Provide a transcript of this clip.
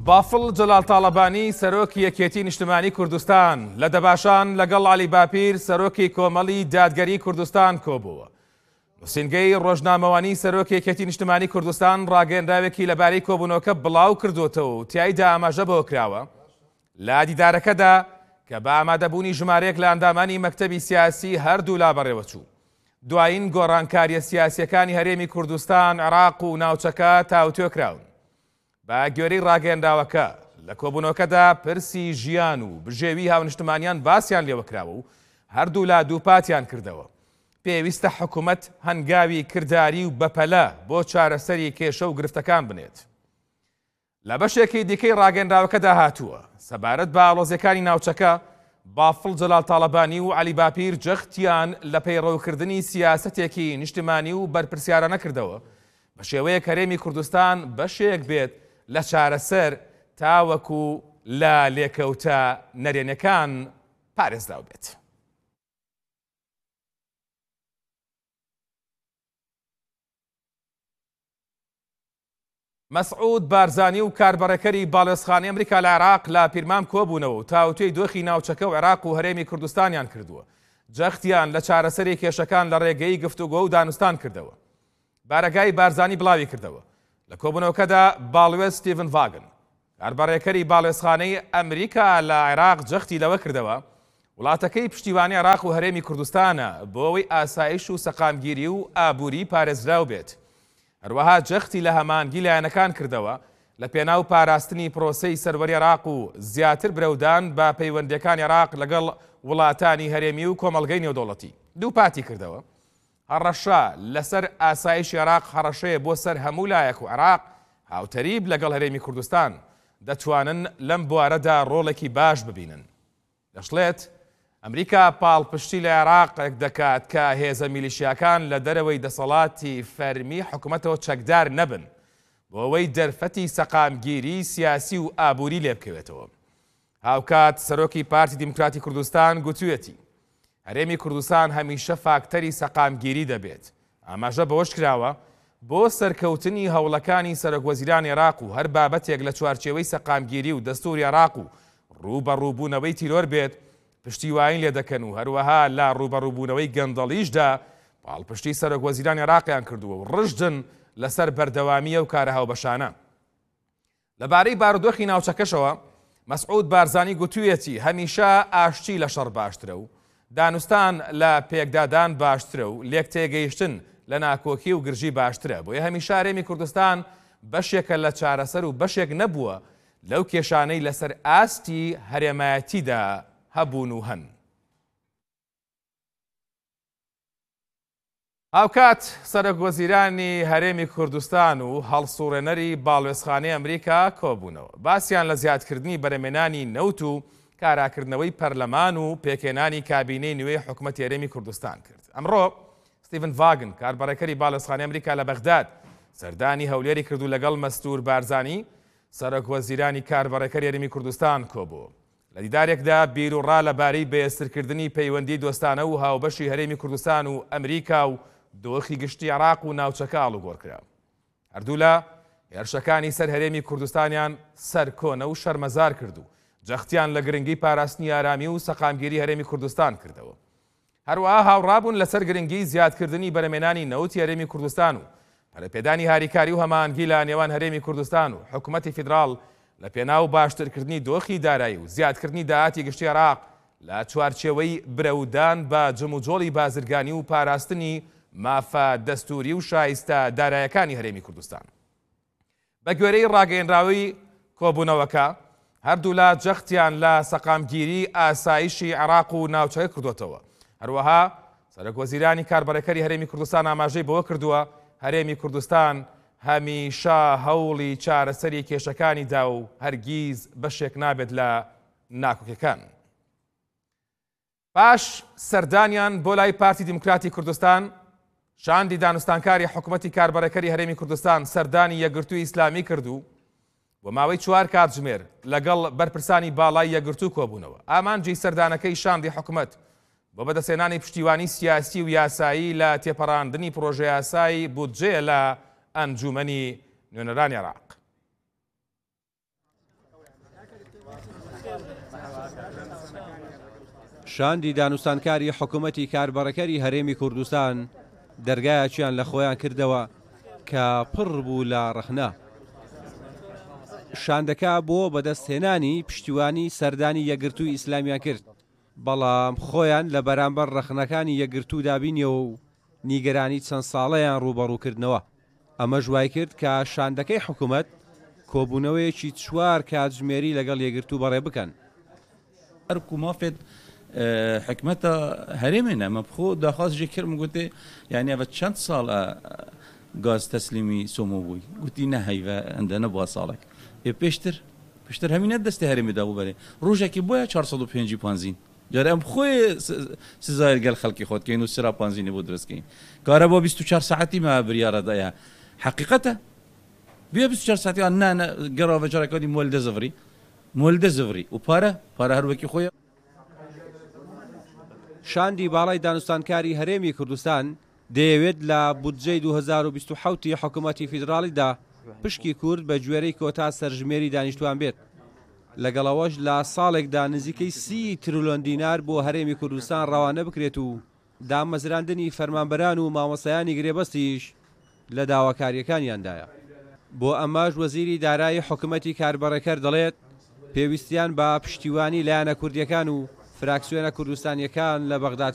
بافڵ جەلال تاڵەبانی سەرۆکی یەکێتی نیشتمانی کوردستان لە دەباشان لەگەڵ عەلی باپیر سەرۆکی کۆمەڵی دادگەری کوردستان کۆبووە. نووسینگەی ڕۆژنامەوانی سەرۆکی یەکێتی نیشتمانی کوردستان ڕاگەیەندراوێکی لەبارەی کۆبوونەوەکە بڵاو کردوتەوە و تیایدا ئاماژە بۆ کراوە لە دیدارەکەدا کە بە ئامادەبوونی ژمارەیەک لە ئەندامانی مەکتەبی سیاسی هەردوو لا بەڕێوە چوو. دوایین گۆڕانکاریە سیاسیەکانی هەرێمی کوردستان، عێراق و ناوچەکە تاوتوێ کراون. بە گوێرەی ڕاگەیەندراوەکە لە کۆبوونەوەکەدا پرسی ژیان و بژێوی هاونیشتمانیان باسییان لێوە کراوە و هەردوو لا دووپاتیان کردەوە. پێویستە حکوومەت هەنگاوی کردداری و بەپەلە بۆ چارەسەری کێشە و گرفتەکان بنێت. لە بەشێکی دیکەی ڕاگەیەندراوەکەدا هاتووە سەبارەت بە ئاڵۆزیەکانی ناوچەکە بافڵ جەلال تاڵەبانی و عەلی باپیر جەختیان لە پەیڕەوکردنی سیاسەتێکی نیشتمانی و بەرپرسیارانە کردەوە بە شێوەیەک هەرێمی کوردستان بەشێک بێت لە چارەسەر تاوەکو لە لێکەوتە نەرێنەکان پارێزراو بێت. مەسعود بارزانی و کاربەڕەکەری باڵێۆزخانەی ئەمریکا لە عێراق لە پیرمان کۆبوونەوە و تاوتوێی دۆخی ناوچەکە و عێراق و هەرێمی کوردستانیان کردووە. جەختیان لە چارەسەری کێشەکان لە ڕێگەی گفتوگۆ و دانوستان کردەوە. بارەگای بارزانی بڵاوی کردەوە. لە کۆبوونەوەکەدا باڵوێز ستیڤن ڤاگن کاربەڕێکەری باڵێۆزخانەی ئەمریکا لە عێراق جەختی لەوە کردەوە وڵاتەکەی پشتیوانی عێراق و هەرێمی کوردستانە بۆ ئەوەی ئاسایش و سەقامگیری و ئابووری پارێزراو بێت. هەروەها جەختی لە هەمانگی لایەنەکان کردەوە لە پێناو پاراستنی پرۆسەی سەروەری عێراق و زیاتر برەودان بە پەیوەندیەکانی عێراق لەگەڵ وڵاتانی هەرێمی و کۆمەڵگەی نێودەوڵەتی. دووپاتی کردەوە. هەڕەشە لەسەر ئاسایشی عێراق هەڕەشەیە بۆ سەر هەموو لایەک و عێراق هاوتەریب لەگەڵ هەرێمی کوردستان دەتوانن لەم بوارەدا ڕۆڵێکی باش ببینن. دەشڵێت ئەمریکا پاڵپشتی لە عێراقێک دەکات کە هێزە میلیشیاکان لە دەرەوەی دەسەڵاتی فەرمی حکوومەتەوە چەکدار نەبن بۆ ئەوەی دەرفەتی سەقامگیری سیاسی و ئابووری لێ بکەوێتەوە. هاوکات سەرۆکی پارتی دیموکراتی کوردستان گوتوویەتی هەرێمی کوردستان هەمیشە فاکتەری سەقامگیری دەبێت. ئاماژە بەوەش کراوە بۆ سەرکەوتنی هەوڵەکانی سەرۆکوەزیرانی عێراق و هەر بابەتێک لە چوارچێوەی سەقامگیری و دەستوری عێراق و ڕووبەڕووبوونەوەی تیرۆر بێت پشتیوانین لێ دەکەن و هەروەها لە ڕووبەڕووبوونەوەی گەندەڵیشدا پاڵپشتی سەرۆکوەزیرانی عێراقیان کردووە و ڕژدن لەسەر بەردەوامیە و کارە هاوبەشانە. لەبارەی بارودۆخی ناوچەکەشەوە مەسعود بارزانی گوتوویەتی هەمیشە ئاشتی لە شەڕ باشترە و دانوستان لە پێکدادان باشترە و لێک تێگەیشتن لە ناکۆکی و گرژی باشترە. بۆیە هەمیشە هەرێمی کوردستان بەشێکە لە چارەسەر و بەشێک نەبووە لەو کێشانەی لەسەر ئاستی هەرێمایەتیدا هەبوون و هەن. هاوکات سەرۆکوەزیرانی هەرێمی کوردستان و هەڵسوڕێنەری باڵوێزخانەی ئەمریکا کۆبوونەوە. باسییان لە زیادکردنی بەرەمێنانی نەوت و کاراکردنەوەی پەرلەمان و پێکێنانی کابینەی نوێی حکوومەتی هەرێمی کوردستان کرد. ئەمڕۆ ستیڤن ڤاگن کاربەڕێکەری باڵوێزخانەی ئەمریکا لە بەغداد سەردانی هەولێری کردو لەگەڵ مەستور بارزانی سەرۆکوەزیرانی کاربەڕێکەری هەرێمی کوردستان کۆبووە. لە دیدارێکدا بیرروڕا لەبارەی بەێسترکردنی پەیوەندی دۆستانە و هاوبەشی هەرێمی کوردستان و ئەمریکا و دۆخی گشتی عێراق و ناوچەکە ئاڵوگۆڕکرا. هەردوو لە هێرشەکانی سەر هەرێمی کوردستانیان سەرکۆنە و شەرمەزار کردو. جەختیان لە گرنگی پاراستنی ئارامی و سەقامگیری هەرێمی کوردستان کردەوە. هەروەها هاوڕابوون لەسەر گرنگی زیادکردنی بەرەمێنانی نەوتی هەرێمی کوردستان و پەرەپێدانی هاریکاری و هەمانگی لە نێوان هەرێمی کوردستان و حکوومەتی فیدراڵ لە پێناو باشترکردنی دۆخی دارایی و زیادکردنی داهاتی گشتی عێراق لە چوارچێوەی برەودان بە جەموجۆڵی بازرگانی و پاراستنی مافە دەستوری و شایستە دارایەکانی هەرێمی کوردستان. بە گوێرەی ڕاگەیەنراوی کۆبوونەوەکە هەردوو لا جەختیان لە سەقامگیری ئاسایشی عێراق و ناوچەکە کردوتەوە. هەروەها سەرۆکوەزیرانی کاربەڕێکەری هەرێمی کوردستان ئاماژەی بەوە کردووە هەرێمی کوردستان هەمیشە هەوڵی چارەسەری کێشەکانی دا و هەرگیز بەشێک نابێت لە ناکۆکیەکان. پاش سەردانیان بۆ لای پارتی دیموکراتی کوردستان شاندی دانوستانکاری حکوومەتی کاربەڕێکەری هەرێمی کوردستان سەردانی یەکگرتووی ئیسلامی کردو بۆ ماوەی 4 کاتژمێر لەگەڵ بەرپرسانی باڵای یەکگرتوو کۆبوونەوە. ئامانجی سەردانەکەی شاندی حکوومەت بۆ بەدەستێنانی پشتیوانی سیاسی و یاسایی لە تێپەڕاندنی پرۆژە یاسایی بودجێ لە ئەنجومەنی نوێنەرانی عێراق. شاندی دانوستانکاری حکوومەتی کاربڕەکەری هەرێمی کوردستان دەرگایەکیان لە خۆیان کردەوە کە پڕ بوو لە ڕەخنا. شاندەکە بۆ بەدەستهێنانی پشتیوانی سەردانی یەکگرتووی ئیسلامیان کرد، بەڵام خۆیان لە بەرامبەر ڕەخنەکانی یەکگرتوو دابینیەوە و نیگەرانی چەند ساڵەیان ڕوبەڕووکردنەوە. ئەمە ژوای کرد کە شاندەکەی حکوومەت کۆبوونەوەیەکی چوار کاتژمێری لەگەڵ یەکگرتوو بەڕێ بکەن. ئەرک و مافێت حکومەتە هەرێمێنە ئەمە بخۆ داخوازێ کردم گوتێ یعنی ئەوە چەند ساڵ گاز تەسلیمی سۆمۆ بووی گوتی نەهەیڤە ئەندە نەبووە ساڵێک پێشتر هەمینە دەستی هەرێمیدا بوو بەرێ ڕۆژێکی بۆیە 405 پانزین جارە ئەم خۆی سزای گەل خەڵکی خۆتکەین و سرا پانزینی بۆ دروستکەین کارە بۆ 24 ساعتی ما بریارەدایە حقیقەتە بێ 24 ساعتیان نانە گەڕاوە جارەکانی مۆلدە زڤری و پارە هەروەکی خۆیە. شاندی باڵای دانوستانکاری هەرێمی کوردستان دەیەوێت لە بودجەی 2027 حکوومەتی فیدراڵیدا پشکی کورد بە گوێرەی کۆتا سەرژمێری دانیشتوان بێت، لەگەڵەوەش لە ساڵێکدا نزیکەی 30 تریلیۆن دینار بۆ هەرێمی کوردستان ڕەوانە بکرێت و دامەزراندنی فەرمانبەران و مامۆستایانی گرێبەستیش لە داواکاریەکانیاندایە. بۆ ئەماش وەزیری دارایی حکوومەتی کاربڕەکەر دەڵێت پێویستیان بە پشتیوانی لایەنە کوردیەکان و فراکسیۆنە کوردستانیەکان لە بەغداد